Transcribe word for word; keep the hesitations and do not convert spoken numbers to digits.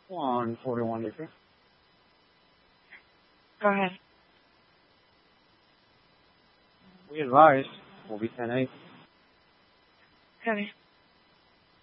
one forty-one acre. Go ahead. We advise will be ten eight. Copy.